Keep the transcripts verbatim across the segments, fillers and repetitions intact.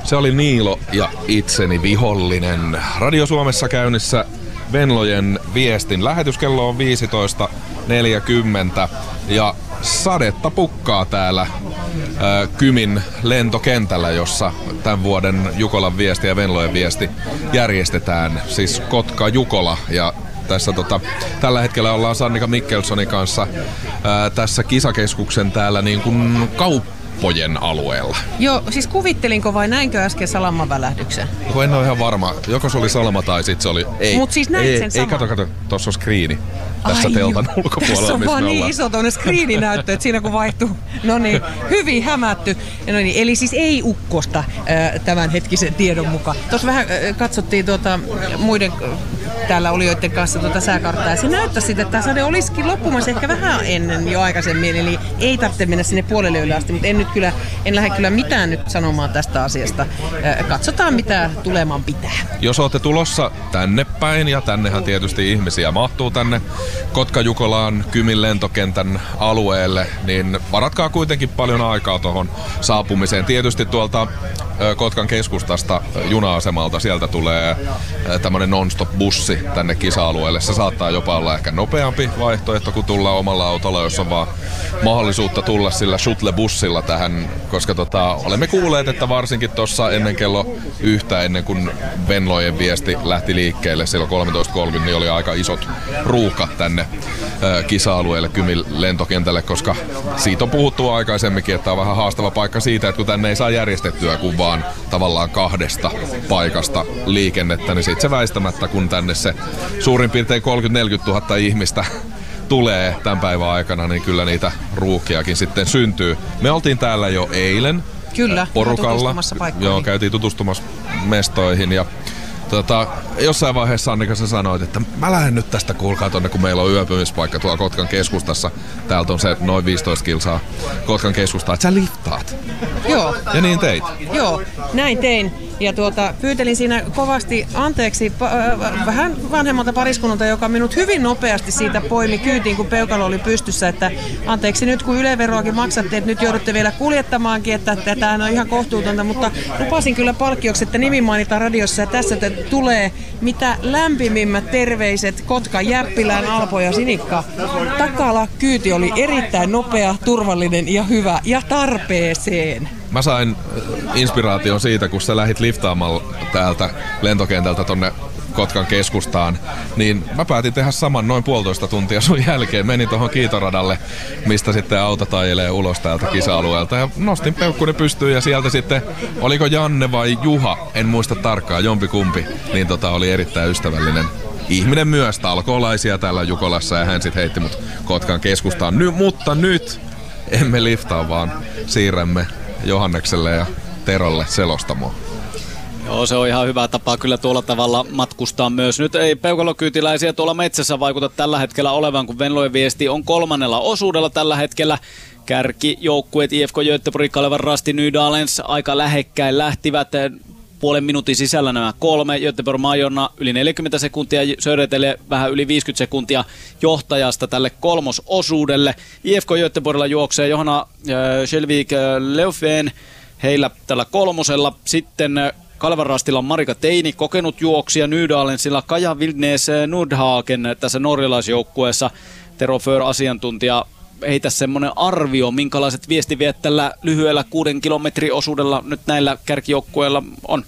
Se oli Niilo ja itseni vihollinen. Radio Suomessa käynnissä Venlojen viestin lähetyskello on viisitoista neljäkymmentä ja sadetta pukkaa täällä ää, Kymin lentokentällä, jossa tämän vuoden Jukolan viesti ja Venlojen viesti järjestetään. Siis Kotka-Jukola ja tässä tota, tällä hetkellä ollaan Sannika Mikkelsonin kanssa ää, tässä kisakeskuksen täällä niin kuin kauppojen alueella. Joo, siis kuvittelinko vai näinkö äsken salamavälähdyksen? En ole ihan varma. Joko se oli salama tai sit se oli... Ei, Mut siis näit ei, sen ei, kato, kato. Tossa on skriini. Tässä Ai teltan joo. ulkopuolella, Tässä on missä vaan me niin ollaan. iso tuonne skriininäyttö, että siinä kun vaihtuu. No niin, hyvin hämätty. No niin, eli siis ei ukkosta äh, tämän hetkisen tiedon mukaan. Tuossa vähän äh, katsottiin tuota, muiden äh, täällä olijoiden kanssa tuota sääkarttaa. Ja se näyttäisi siltä, että tämä sade olisikin loppumassa ehkä vähän ennen jo aikaisemmin. Eli ei tarvitse mennä sinne puolelle yölle asti, mutta en nyt kyllä, en lähde kyllä mitään nyt sanomaan tästä asiasta. Äh, katsotaan mitä tulemaan pitää. Jos olette tulossa tänne päin, ja tännehän tietysti ihmisiä mahtuu tänne Kotka-Jukolaan Kymin lentokentän alueelle, niin varatkaa kuitenkin paljon aikaa tuohon saapumiseen. Tietysti tuolta Kotkan keskustasta juna-asemalta sieltä tulee tämmönen non-stop-bussi tänne kisa-alueelle. Se saattaa jopa olla ehkä nopeampi vaihtoehto, kun tullaan omalla autolla, jos on vaan mahdollisuutta tulla sillä shuttle-bussilla tähän, koska tota, olemme kuulleet, että varsinkin tuossa ennen kello yhtä, ennen kuin Venlojen viesti lähti liikkeelle silloin kolmetoista kolmekymmentä, niin oli aika isot ruuhkat tänne ö, kisa-alueelle Kymin lentokentälle, koska siitä on puhuttu aikaisemminkin, että on vähän haastava paikka siitä, että kun tänne ei saa järjestettyä kuin vaan tavallaan kahdesta paikasta liikennettä, niin sitten se väistämättä, kun tänne se suurin piirtein kolmekymmentä neljäkymmentä tuhatta ihmistä tulee tämän päivän aikana, niin kyllä niitä ruuhkiakin sitten syntyy. Me oltiin täällä jo eilen Kyllä, porukalla. paikkoihin. Joo, käytiin tutustumassa mestoihin ja tota, jossain vaiheessa Annika sä sanoit, että mä lähden nyt tästä kuulkaa tonne, kun meillä on yöpymispaikka tuolla Kotkan keskustassa. Täältä on se noin viisitoista kilsaa Kotkan keskustaa, että sä liftaat. Joo. Ja niin teit. Joo, näin tein. Ja tuota, pyytelin siinä kovasti anteeksi äh, vähän vanhemmalta pariskunnalta, joka minut hyvin nopeasti siitä poimi kyytiin, kun peukalo oli pystyssä, että anteeksi nyt kun Yle-veroakin maksatte, että nyt joudutte vielä kuljettamaankin, että tämä on ihan kohtuutonta, mutta lupasin kyllä palkkioksi, että nimi mainitaan radiossa ja tässä tulee mitä lämpimimmät terveiset Kotkan Jäppilään, Alpo ja Sinikka. Takala kyyti oli erittäin nopea, turvallinen ja hyvä ja tarpeeseen. Mä sain inspiraation siitä, kun sä lähit liftaamalla täältä lentokentältä tonne Kotkan keskustaan, niin mä päätin tehdä saman noin puolitoista tuntia sun jälkeen. Menin tuohon kiitoradalle, mistä sitten auto tajelee ulos täältä kisa-alueelta ja nostin peukkuni pystyyn ja sieltä sitten, oliko Janne vai Juha, en muista tarkkaan, jompikumpi, niin tota oli erittäin ystävällinen ihminen myös, talkoolaisia täällä Jukolassa ja hän sitten heitti mut Kotkan keskustaan. Ny, mutta nyt emme liftaa, vaan siirrämme Johannekselle ja Terolle selostamoon. Joo, se on ihan hyvä tapa kyllä tuolla tavalla matkustaa myös. Nyt ei peukalokyytiläisiä tuolla metsässä vaikuta tällä hetkellä olevan, kun Venlojen viesti on kolmannella osuudella tällä hetkellä. Kärkijoukkueet I F K Göteborg, Kalevan Rasti, Nydalens aika lähekkäin lähtivät. Puolen minuutin sisällä nämä kolme. Göteborg Majorna yli neljäkymmentä sekuntia, Södertälje vähän yli viisikymmentä sekuntia johtajasta tälle kolmososuudelle. I F K Göteborgilla juoksee Johanna äh, Skjelvik äh, Leufven heillä tällä kolmosella. Sitten äh, Kalevan Rastilla on Marika Teini, kokenut juoksija, Nydalensilla Kaja Vildnes Nordhagen tässä norjalaisjoukkueessa. Tero För asiantuntija, heitä semmoinen arvio, minkälaiset viestiviet tällä lyhyellä kuuden kilometrin osuudella nyt näillä kärkijoukkueilla on?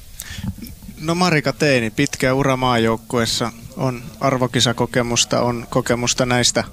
No Marika Teini, pitkä ura maajoukkueessa, on arvokisakokemusta, on kokemusta näistä,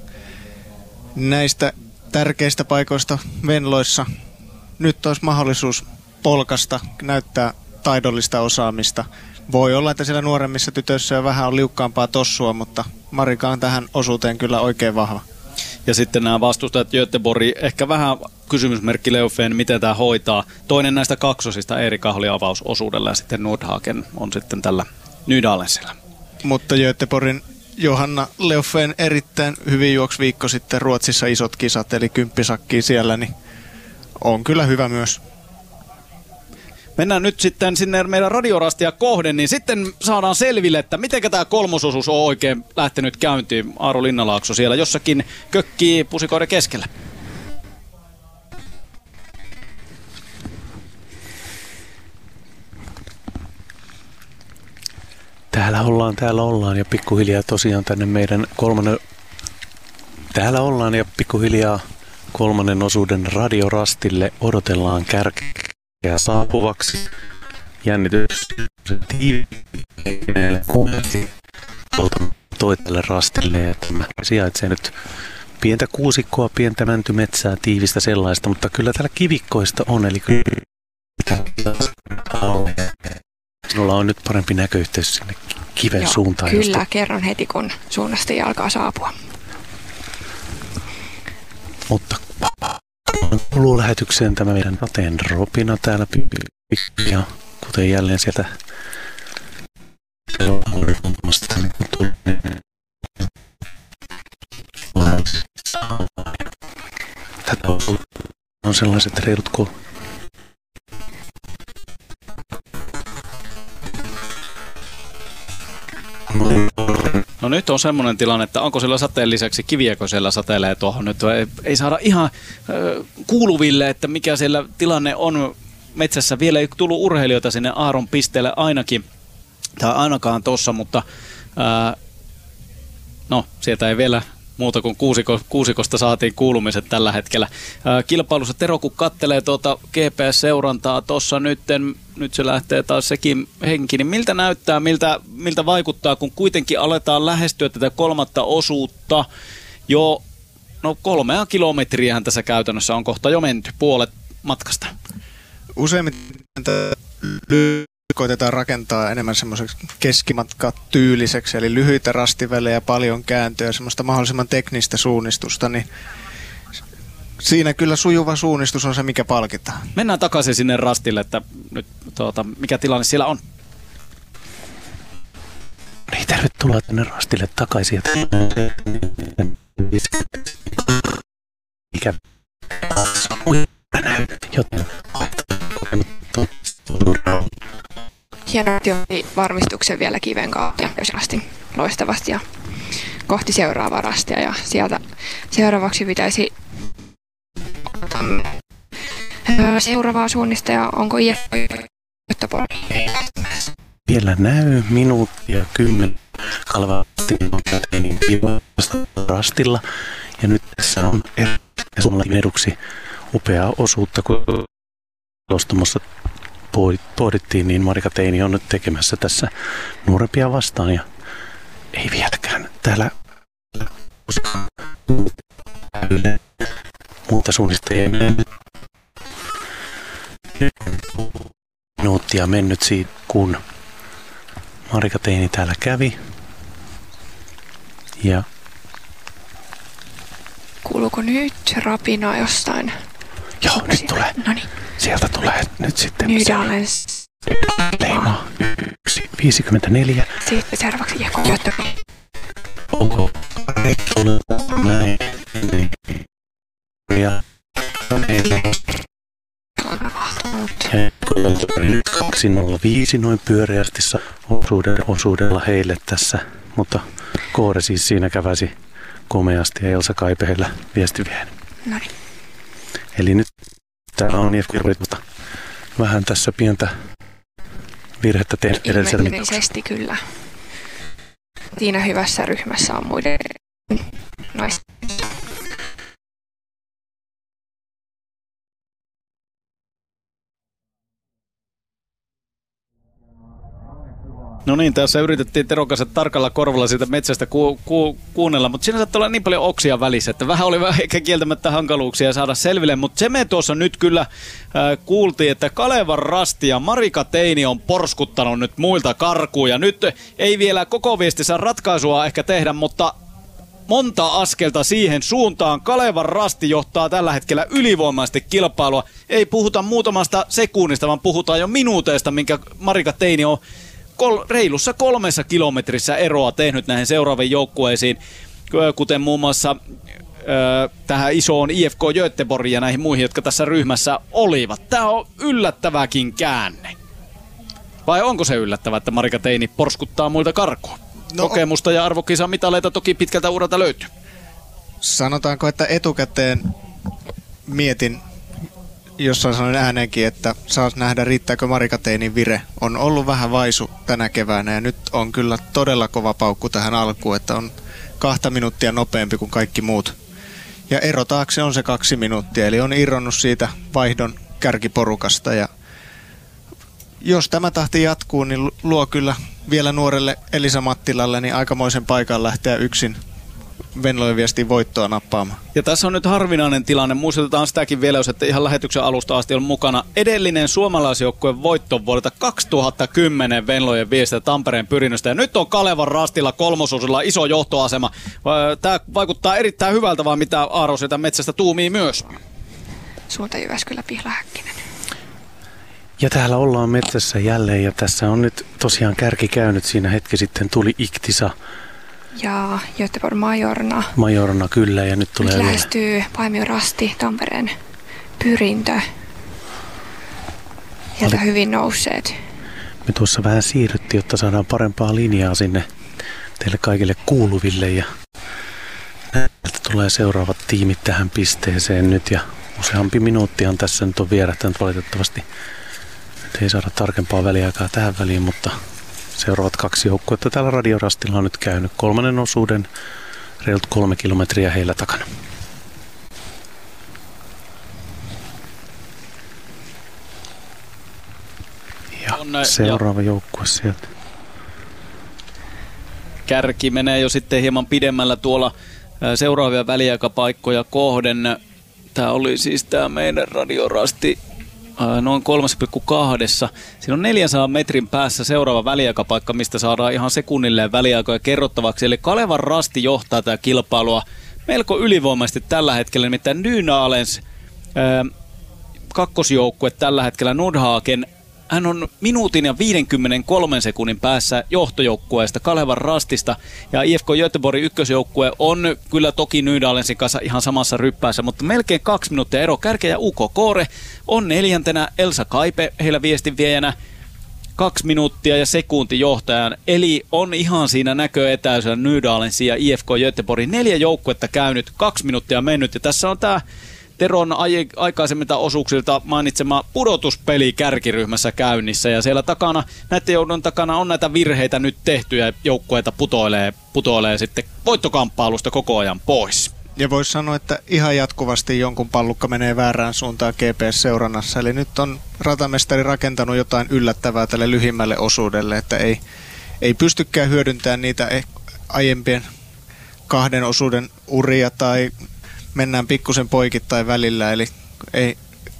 näistä tärkeistä paikoista Venloissa. Nyt olisi mahdollisuus polkasta, näyttää taidollista osaamista. Voi olla, että siellä nuoremmissa tytöissä jo vähän on liukkaampaa tossua, mutta Marika on tähän osuuteen kyllä oikein vahva. Ja sitten nämä vastustajat Göteborg, ehkä vähän kysymysmerkki Leufven, miten tämä hoitaa. Toinen näistä kaksosista Erika oli avausosuudella ja sitten Nordhagen on sitten tällä Nydalensilla. Mutta Göteborgin Johanna Leufven erittäin hyvin juoksi viikko sitten Ruotsissa isot kisat, eli kymppisakkiin siellä, niin on kyllä hyvä myös. Mennään nyt sitten sinne meidän radiorastia kohden, niin sitten saadaan selville, että miten tämä kolmososuus on oikein lähtenyt käyntiin. Aaro Linnalaakso siellä jossakin kökkii pusikoiden keskellä. Täällä ollaan, täällä ollaan ja pikkuhiljaa tosiaan tänne meidän kolmannen... Täällä ollaan ja pikkuhiljaa kolmannen osuuden radiorastille odotellaan kärkeä saapuvaksi. Jännitys tiiviisti toi tälle rastille, että tämä sijaitsee nyt pientä kuusikkoa, pientä mäntymetsää, tiivistä sellaista, mutta kyllä täällä kivikkoista on, eli kyllä sinulla on nyt parempi näköyhteys sinne kiven Joo, suuntaan. Kyllä, josta... kerron heti, kun suunnasta alkaa saapua. Mutta kuuluu lähetykseen tämä meidän sateen ropina täällä ja kuten jälleen sieltä tätä on sellaiset reilut kuin No nyt on semmoinen tilanne, että onko sillä sateen lisäksi kiviäkö siellä satelee tuohon nyt. Ei, ei saada ihan ö, kuuluville, että mikä siellä tilanne on metsässä. Vielä ei tullut urheilijoita sinne Aaron pisteelle ainakin, tai ainakaan tossa, mutta ää, no sieltä ei vielä muuta kuin kuusiko, kuusikosta saatiin kuulumiset tällä hetkellä. Ää, kilpailussa Tero, kun kattelee tuota G P S-seurantaa tuossa nytten, nyt se lähtee taas sekin henki, niin miltä näyttää, miltä, miltä vaikuttaa, kun kuitenkin aletaan lähestyä tätä kolmatta osuutta jo, no kolmea kilometriähän tässä käytännössä on kohta jo menty, puolet matkasta. Useimmiten koitetaan rakentaa enemmän semmoiseksi keskimatkatyyliseksi, eli lyhyitä rastivälejä, paljon kääntöjä, semmoista mahdollisimman teknistä suunnistusta, niin siinä kyllä sujuva suunnistus on se, mikä palkitaan. Mennään takaisin sinne rastille, että nyt tuota, mikä tilanne siellä on? Niin, tervetuloa tänne rastille takaisin. Mikä joten Hienosti otti varmistuksen vielä kiven kautta loistavasti ja kohti seuraavaa rastia ja sieltä seuraavaksi pitäisi seuraavaa suunnista ja onko I F K vielä näy minuuttia kymmenen kalvasti rastilla ja nyt tässä on suomalainen eduksi upeaa osuutta, kun Lostomossa pohdittiin, niin Marika Teini on nyt tekemässä tässä nuorempia vastaan ja ei vieläkään täällä muuta suunnistajia minuuttia mennyt siitä, kun Marika Teini täällä kävi ja kuuluuko nyt rapinaa jostain? Joo, nyt siellä tulee. Noniin. Sieltä tulee nyt sitten Nydalen leima yksi viisikymmentäneljä. Sitten seuraavaksi jääkö työttömä. Onko näin? Ja kaksi nolla viisi noin pyöreästi osuudella heille tässä, mutta Koore siis siinä käväsi komeasti ja Elsa Kaipe heillä viesti vielä. Noniin. Eli nyt täällä on I F K, mutta vähän tässä pientä virhettä tehnyt edellisellä Ilmeisesti kyllä. Siinä hyvässä ryhmässä on muiden naisten. No niin, tässä yritettiin Teron kanssa tarkalla korvalla siitä metsästä ku, ku, kuunnella, mutta siinä saattaa olla niin paljon oksia välissä, että vähän oli vähän ehkä kieltämättä hankaluuksia saada selville, mutta se me tuossa nyt kyllä äh, kuultiin, että Kalevan Rasti ja Marika Teini on porskuttanut nyt muilta karkuun ja nyt ei vielä koko viestissä ratkaisua ehkä tehdä, mutta monta askelta siihen suuntaan. Kalevan Rasti johtaa tällä hetkellä ylivoimaisesti kilpailua. Ei puhuta muutamasta sekunnista, vaan puhutaan jo minuuteista, minkä Marika Teini on Kol- reilussa kolmessa kilometrissä eroa tehnyt näihin seuraaviin joukkueisiin, kuten muun muassa ö, tähän isoon I F K Göteborgiin ja näihin muihin, jotka tässä ryhmässä olivat. Tämä on yllättäväkin käänne. Vai onko se yllättävää, että Marika Teini porskuttaa muilta karkuun? No, kokemusta ja arvokisamitaleita toki pitkältä uralta löytyy. Sanotaanko, että etukäteen mietin jossain sanoin ääneenkin, että saas nähdä riittääkö Marika Teinin vire. On ollut vähän vaisu tänä keväänä ja nyt on kyllä todella kova paukku tähän alkuun, että on kahta minuuttia nopeampi kuin kaikki muut. Ja ero taakse on se kaksi minuuttia, eli on irronnut siitä vaihdon kärkiporukasta. Ja jos tämä tahti jatkuu, niin luo kyllä vielä nuorelle Elisa Mattilalle niin aikamoisen paikan lähteä yksin Venlojen Viestin voittoa nappaamaan. Ja tässä on nyt harvinainen tilanne. Muistutetaan sitäkin vielä, jos ette ihan lähetyksen alusta asti on mukana. Edellinen suomalaisjoukkueen voitto vuodelta kaksituhattakymmenen Venlojen Viestintä Tampereen Pyrinnöstä. Ja nyt on Kalevan Rastilla kolmososilla iso johtoasema. Tämä vaikuttaa erittäin hyvältä, vaan mitä Aaro sieltä metsästä tuumii myös. Suunta Jyväskylä, Pihla Häkkinen. Ja täällä ollaan metsässä jälleen ja tässä on nyt tosiaan kärki käynyt. Siinä hetki sitten tuli Iktisa. Ja Göteborg Majorna. Majorna kyllä ja nyt tulee nyt lähestyy Paimio Rasti, Tampereen Pyrintö. Sieltä Ali... hyvin nousseet. Me tuossa vähän siirryttiin, jotta saadaan parempaa linjaa sinne teille kaikille kuuluville. Ja näiltä tulee seuraavat tiimit tähän pisteeseen nyt ja useampi minuuttihan tässä nyt on vierähtänyt valitettavasti. Nyt ei saada tarkempaa väliaikaa tähän väliin, mutta seuraavat kaksi joukkuetta täällä Radiorastilla on nyt käynyt kolmannen osuuden reilut kolme kilometriä heillä takana. Ja on, seuraava ja joukkue sieltä. Kärki menee jo sitten hieman pidemmällä tuolla seuraavia väliaikapaikkoja kohden. Tämä oli siis tämä meidän Radiorasti noin kolme pilkku kaksi. Siinä on neljänsadan metrin päässä seuraava väliaikapaikka, mistä saadaan ihan sekunnilleen väliaikoja kerrottavaksi. Eli Kalevan Rasti johtaa tätä kilpailua melko ylivoimaisesti tällä hetkellä. Nimittäin Nynäalens kakkosjoukkue tällä hetkellä Nordhagen. Hän on minuutin ja viidenkymmenenkolmen sekunnin päässä johtojoukkueesta Kalevan Rastista. Ja I F K Göteborgin ykkösjoukkue on kyllä toki Nydaalensin kanssa ihan samassa ryppäässä, mutta melkein kaksi minuuttia ero. Kärkeä ja U K Koore on neljäntenä, Elsa Kaipe heillä viestinviejänä kaksi minuuttia ja sekunti johtajan. Eli on ihan siinä näköetäisyydellä Nydaalensin ja I F K Göteborgin neljä joukkuetta käynyt, kaksi minuuttia mennyt. Ja tässä on tämä Teron aikaisemmilta osuuksilta mainitsema pudotuspeli kärkiryhmässä käynnissä ja siellä takana, näiden joudun takana on näitä virheitä nyt tehty ja joukkueita putoilee, putoilee sitten voittokamppailusta koko ajan pois. Ja voisi sanoa, että ihan jatkuvasti jonkun pallukka menee väärään suuntaan G P S-seurannassa, eli nyt on ratamestari rakentanut jotain yllättävää tälle lyhimmälle osuudelle, että ei, ei pystykään hyödyntämään niitä aiempien kahden osuuden uria tai mennään pikkusen poikittain välillä, eli ei,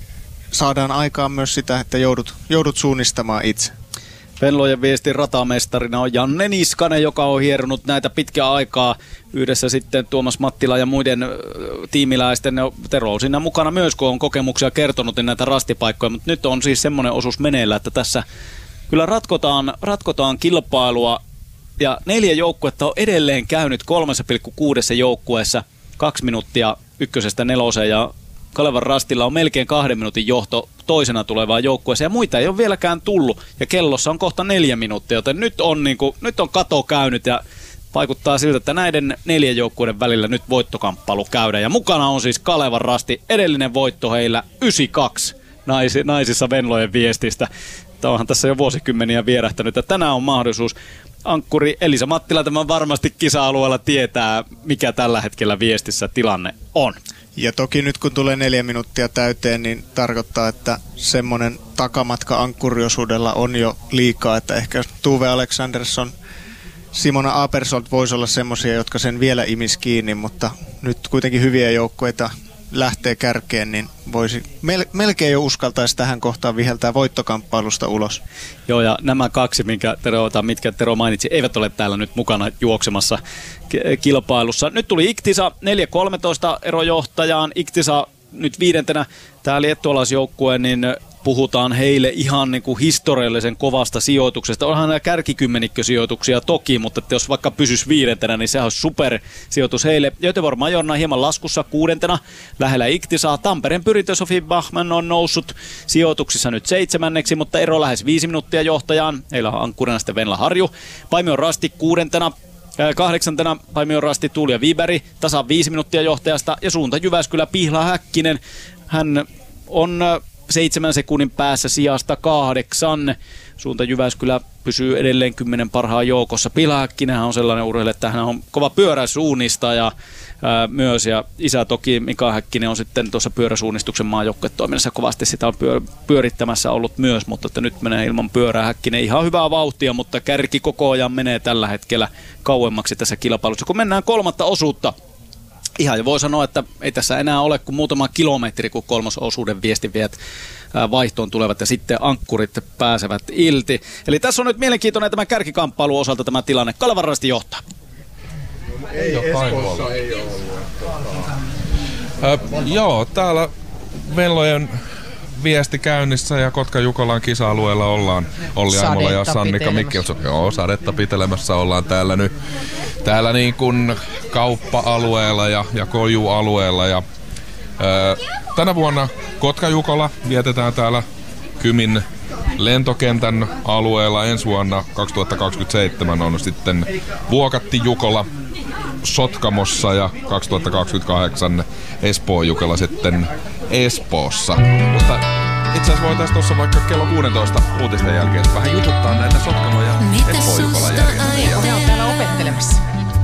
saadaan aikaan myös sitä, että joudut, joudut suunnistamaan itse. Venlojen Viestin ratamestarina on Janne Niskanen, joka on hieronut näitä pitkää aikaa yhdessä sitten Tuomas Mattila ja muiden tiimiläisten. Tero on siinä mukana myös, kun on kokemuksia kertonut niin näitä rastipaikkoja, mutta nyt on siis semmoinen osuus meneillä, että tässä kyllä ratkotaan, ratkotaan kilpailua ja neljä joukkuetta on edelleen käynyt kolme pilkku kuusi joukkueessa. Kaksi minuuttia ykkösestä neloseen ja Kalevan Rastilla on melkein kahden minuutin johto toisena tulevaan joukkueeseen ja muita ei ole vieläkään tullut ja kellossa on kohta neljä minuuttia, joten nyt on, niin kuin, nyt on kato käynyt ja vaikuttaa siltä, että näiden neljän joukkueiden välillä nyt voittokamppailu käydään ja mukana on siis Kalevan Rasti, edellinen voitto heillä yhdeksänkymmentäkaksi nais, naisissa Venlojen Viestistä. Tämä onhan tässä jo vuosikymmeniä vierähtänyt ja tänään on mahdollisuus. Ankkuri Elisa Mattila tämän varmasti kisa-alueella tietää, mikä tällä hetkellä Viestissä tilanne on. Ja toki nyt kun tulee neljä minuuttia täyteen, niin tarkoittaa, että semmoinen takamatka ankkuriosuudella on jo liikaa, että ehkä Tuve Alexandersson, Simona Apersold voisi olla semmoisia, jotka sen vielä imis kiinni, mutta nyt kuitenkin hyviä joukkueita lähtee kärkeen, niin voisi mel- melkein jo uskaltaisi tähän kohtaan viheltää voittokamppailusta ulos. Joo, ja nämä kaksi, minkä Tero, mitkä Tero mainitsi, eivät ole täällä nyt mukana juoksemassa kilpailussa. Nyt tuli Iktisa neljä kolmetoista erojohtajaan. Iktisa nyt viidentenä, tämä liettualaisjoukkue, niin puhutaan heille ihan niin kuin historiallisen kovasta sijoituksesta. Onhan nämä kärkikymmenikkösijoituksia toki, mutta jos vaikka pysyisi viidentenä, niin sehän on supersijoitus heille. Göteborg Majorna hieman laskussa kuudentena, lähellä Iktisaa. Tampereen Pyrintö Sofi Bachmann on noussut sijoituksissa nyt seitsemänneksi, mutta ero lähes viisi minuuttia johtajaan. Heillä on ankkurina sitten Venla Harju. Paimion Rasti kuudentena. Kahdeksantena Paimion Rasti Tuulia Wiberg, tasan viisi minuuttia johtajasta ja suunta Jyväskylä Pihla Häkkinen. Hän on seitsemän sekunnin päässä sijasta kahdeksan. Suunta Jyväskylä pysyy edelleen kymmenen parhaan joukossa. Pila Häkkinenhän on sellainen urheilija, että hän on kova pyöräsuunnista ja ää, myös. Ja isä toki Mika Häkkinen on sitten tuossa pyöräsuunnistuksen maajoukkuetoiminnassa kovasti sitä on pyör, pyörittämässä ollut myös, mutta että nyt menee ilman pyörää Häkkinen ihan hyvää vauhtia, mutta kärki koko ajan menee tällä hetkellä kauemmaksi tässä kilpailussa. Kun mennään kolmatta osuutta, ihan jo voi sanoa, että ei tässä enää ole kuin muutama kilometri, kun kolmososuuden viestinviejät vaihtoon tulevat ja sitten ankkurit pääsevät ilti. Eli tässä on nyt mielenkiintoinen tämän kärkikamppailun osalta tämä tilanne. Kalevan Rasti johtaa. Ei, Espoossa ei ole ollut. Äh, joo, täällä Venlojen viesti käynnissä ja Kotka-Jukolan kisa-alueella ollaan. Olli Aimola ja Sannika Mikkelson. Joo, sadetta pitelemässä ollaan täällä nyt. Täällä niin kuin kauppa-alueella ja, ja koju-alueella. Ja, ää, tänä vuonna Kotka-Jukola vietetään täällä Kymin lentokentän alueella. Ensi vuonna kaksituhattakaksikymmentäseitsemän on sitten Vuokatti-Jukola Sotkamossa ja kaksituhattakaksikymmentäkahdeksan Espoo-Jukola sitten Espoossa. Mutta itse asiassa voitaisiin tuossa vaikka kello kuusitoista uutisten jälkeen vähän jututtaa näitä Sotkamo- ja Espoo-Jukolan järjestelmiä. Ne on täällä opettelemassa.